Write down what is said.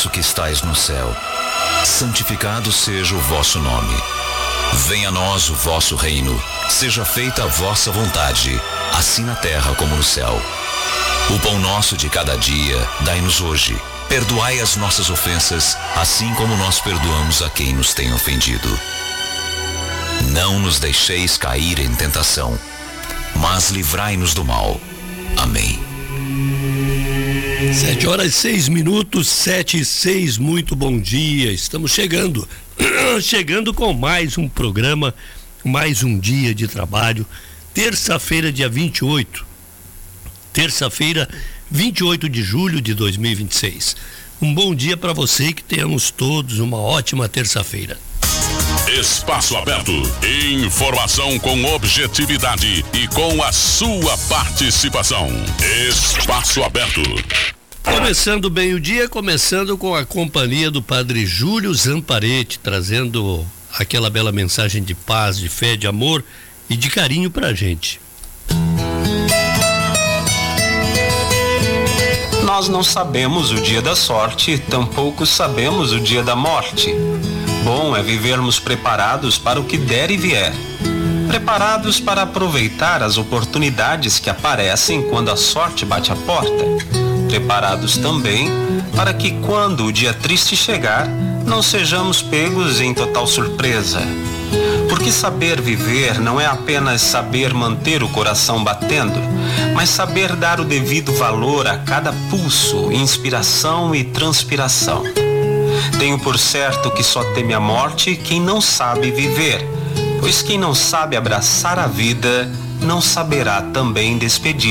nosso que estais no céu, santificado seja o vosso nome. Venha a nós o vosso reino, seja feita a vossa vontade, assim na terra como no céu. O pão nosso de cada dia, dai-nos hoje. Perdoai as nossas ofensas, assim como nós perdoamos a quem nos tem ofendido. Não nos deixeis cair em tentação, mas livrai-nos do mal. Amém. 7h06, 7h06, muito bom dia. Estamos chegando com mais um programa, mais um dia de trabalho. Terça-feira, dia 28. Terça-feira, 28 de julho de 2026. Um bom dia para você e que tenhamos todos uma ótima terça-feira. Espaço Aberto. Informação com objetividade e com a sua participação. Espaço Aberto. Começando bem o dia, começando com a companhia do Padre Júlio Zamparete, trazendo aquela bela mensagem de paz, de fé, de amor e de carinho pra gente. Nós não sabemos o dia da sorte, tampouco sabemos o dia da morte. Bom é vivermos preparados para o que der e vier. Preparados para aproveitar as oportunidades que aparecem quando a sorte bate a porta. Preparados também para que quando o dia triste chegar, não sejamos pegos em total surpresa. Porque saber viver não é apenas saber manter o coração batendo, mas saber dar o devido valor a cada pulso, inspiração e transpiração. Tenho por certo que só teme a morte quem não sabe viver, pois quem não sabe abraçar a vida, não saberá também despedir.